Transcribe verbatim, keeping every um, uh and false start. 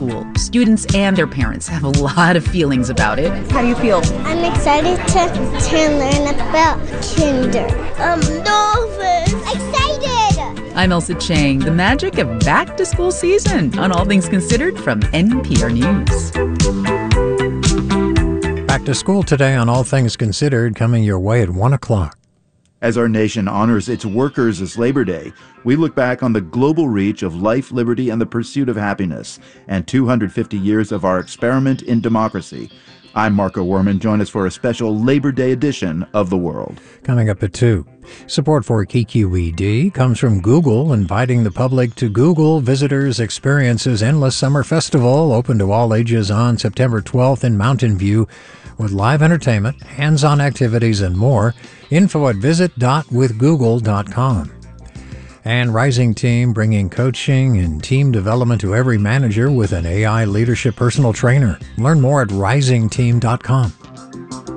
school. Students and their parents have a lot of feelings about it. How do you feel? I'm excited to, to learn about kinder. I'm nervous. Excited! I'm Elsa Chang. The magic of back-to-school season on All Things Considered from N P R News. Back to school today on All Things Considered, coming your way at one o'clock. As our nation honors its workers this Labor Day, we look back on the global reach of life, liberty, and the pursuit of happiness, and two hundred fifty years of our experiment in democracy. I'm Marco Werman. Join us for a special Labor Day edition of The World. Coming up at two. Support for K Q E D comes from Google, inviting the public to Google Visitors Experience's Endless Summer Festival, open to all ages on September twelfth in Mountain View, with live entertainment, hands-on activities, and more. Info at visit dot with google dot com. And Rising Team, bringing coaching and team development to every manager with an A I leadership personal trainer. Learn more at rising team dot com.